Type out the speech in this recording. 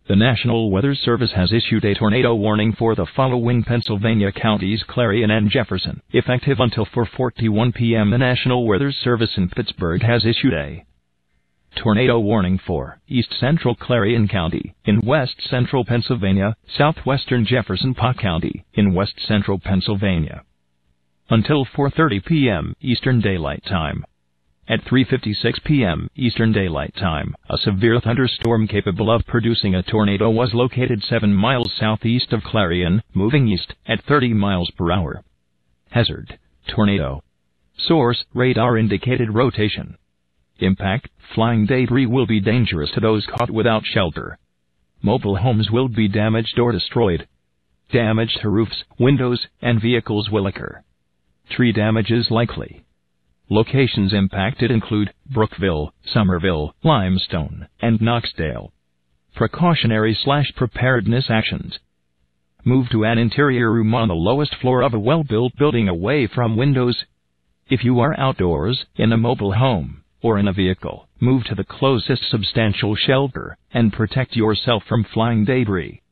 The National Weather Service has issued a tornado warning for the following Pennsylvania counties: Clarion and Jefferson. Effective until 4:41 p.m. The National Weather Service in Pittsburgh has issued a tornado warning for East Central Clarion County, in West Central Pennsylvania, Southwestern Jefferson County, in West Central Pennsylvania, until 4:30 p.m. Eastern Daylight Time. At 3:56 p.m. Eastern Daylight Time, a severe thunderstorm capable of producing a tornado was located 7 miles southeast of Clarion, moving east at 30 miles per hour. Hazard: tornado. Source: radar-indicated rotation. Impact: flying debris will be dangerous to those caught without shelter. Mobile homes will be damaged or destroyed. Damage to roofs, windows, and vehicles will occur. Tree damage is likely. Locations impacted include Brookville, Somerville, Limestone, and Knoxdale. Precautionary/preparedness actions: move to an interior room on the lowest floor of a well-built building away from windows. If you are outdoors, in a mobile home, or in a vehicle, move to the closest substantial shelter and protect yourself from flying debris.